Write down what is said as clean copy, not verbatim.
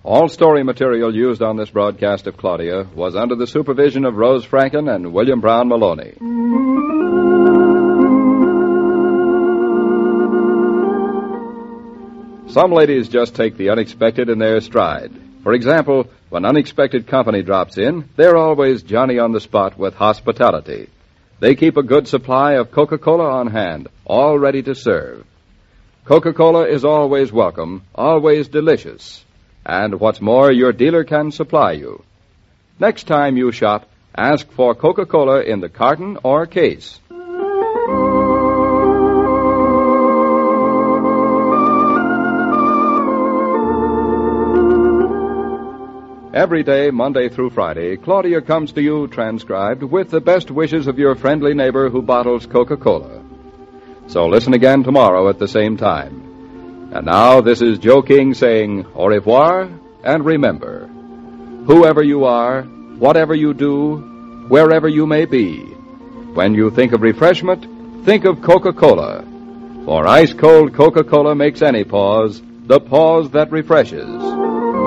All story material used on this broadcast of Claudia was under the supervision of Rose Franken and William Brown Maloney. Some ladies just take the unexpected in their stride. For example, when unexpected company drops in, they're always Johnny on the spot with hospitality. They keep a good supply of Coca-Cola on hand, all ready to serve. Coca-Cola is always welcome, always delicious. And what's more, your dealer can supply you. Next time you shop, ask for Coca-Cola in the carton or case. Every day, Monday through Friday, Claudia comes to you transcribed with the best wishes of your friendly neighbor who bottles Coca-Cola. So listen again tomorrow at the same time. And now, this is Joe King saying au revoir, and remember, whoever you are, whatever you do, wherever you may be, when you think of refreshment, think of Coca-Cola. For ice-cold Coca-Cola makes any pause the pause that refreshes.